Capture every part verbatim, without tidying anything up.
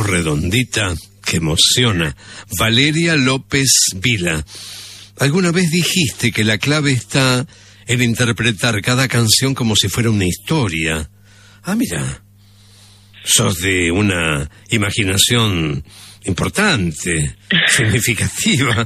voz redondita que emociona. Valeria López Vila. Alguna vez dijiste que la clave está en interpretar cada canción como si fuera una historia. Ah, mira, sos de una imaginación importante, significativa.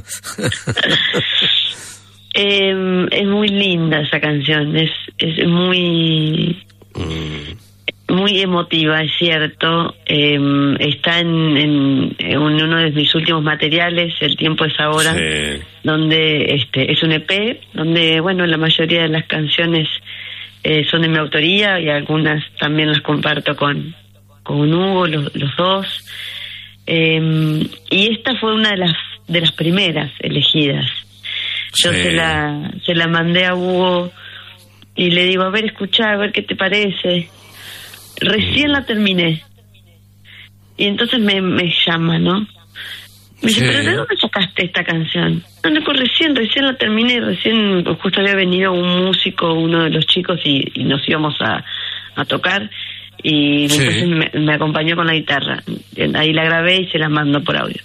eh, es muy linda esa canción, es, es muy... Mm. Muy emotiva, es cierto. Eh, está en, en, en uno de mis últimos materiales, El tiempo es ahora, sí. Donde este es un E P, donde, bueno, la mayoría de las canciones eh, son de mi autoría y algunas también las comparto con, con Hugo, los, los dos. Eh, y esta fue una de las de las primeras elegidas. Yo sí. se la se la mandé a Hugo y le digo, a ver, escuchá, a ver qué te parece. Recién la terminé. Y entonces me, me llama, ¿no? Me dice, sí. ¿Pero de dónde sacaste esta canción? No, no, recién, recién la terminé, recién justo había venido un músico, uno de los chicos, y, y nos íbamos a, a tocar, y sí. Entonces me, me acompañó con la guitarra. Ahí la grabé y se la mando por audio.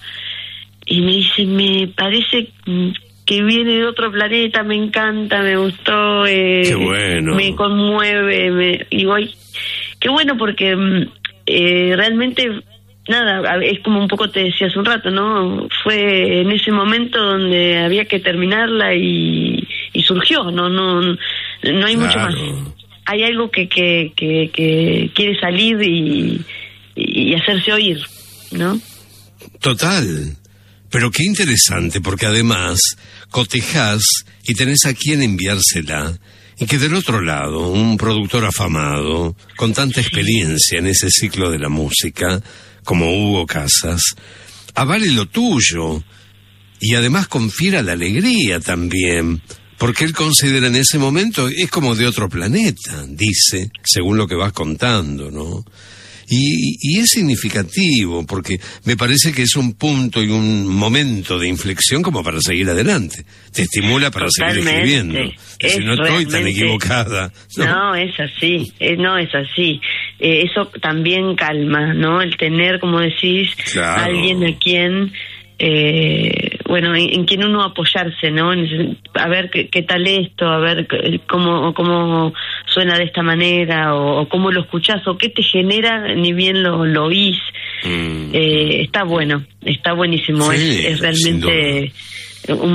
Y me dice, me parece que viene de otro planeta, me encanta, me gustó, eh, qué bueno. Me conmueve, me, y voy... Qué bueno, porque eh, realmente, nada, es como un poco te decía hace un rato, ¿no? Fue en ese momento donde había que terminarla y, y surgió, no no no hay claro. mucho más. Hay algo que que, que, que quiere salir y, y hacerse oír, ¿no? Total. Pero qué interesante, porque además cotejás y tenés a quien enviársela. Y que del otro lado, un productor afamado, con tanta experiencia en ese ciclo de la música, como Hugo Casas, avale lo tuyo, y además confiera la alegría también, porque él considera en ese momento, es como de otro planeta, dice, según lo que vas contando, ¿no? Y, y es significativo, porque me parece que es un punto y un momento de inflexión como para seguir adelante. Te estimula para Totalmente. Seguir escribiendo. Es si no estoy realmente... tan equivocada. No, no es así, eh, no es así. Eh, eso también calma, ¿no? El tener, como decís, claro. alguien a quien... Eh, bueno, en, en quien uno apoyarse, ¿no? A ver qué, qué tal esto, a ver cómo cómo suena de esta manera, o, o cómo lo escuchás, o qué te genera, ni bien lo, lo oís. Mm. Eh, está bueno, está buenísimo. Sí, es, es realmente un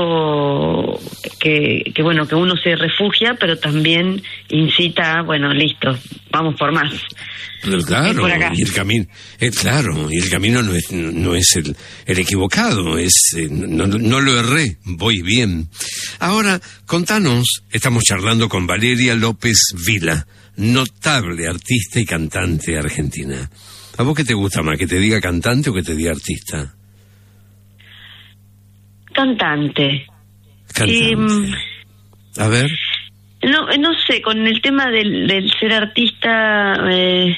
marco que, que, bueno, que uno se refugia, pero también incita, bueno, listo, vamos por más. Pero claro, y el camino, eh, claro, y el camino no es no es el, el equivocado, es eh, no, no lo erré, voy bien. Ahora, contanos, estamos charlando con Valeria López Vila, notable artista y cantante argentina. ¿A vos qué te gusta más, que te diga cantante o que te diga artista? Cantante. Cantante. Eh, A ver. No, no sé, con el tema del, del ser artista, eh,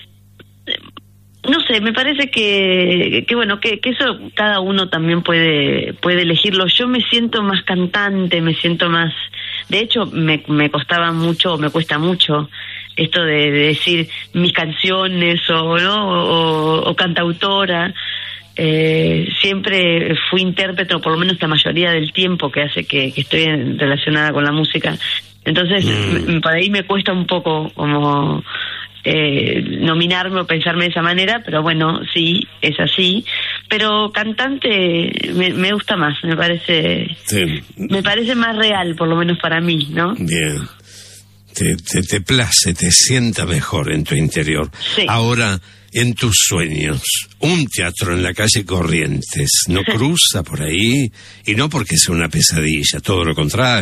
no sé, me parece que, que bueno, que, que eso cada uno también puede puede elegirlo. Yo me siento más cantante, me siento más... De hecho, me, me costaba mucho, me cuesta mucho esto de, de decir mis canciones o, ¿no? o, o cantautora. Eh, siempre fui intérprete, o por lo menos la mayoría del tiempo que hace que, que estoy en, relacionada con la música. Entonces, mm. por ahí me cuesta un poco como eh, nominarme o pensarme de esa manera, pero bueno, sí, es así. Pero cantante me, me gusta más, me parece sí. me parece más real, por lo menos para mí, ¿no? Bien. Te, te, te place, te sienta mejor en tu interior. Sí. Ahora, en tus sueños, un teatro en la calle Corrientes, ¿no cruza por ahí? Y no porque sea una pesadilla, todo lo contrario.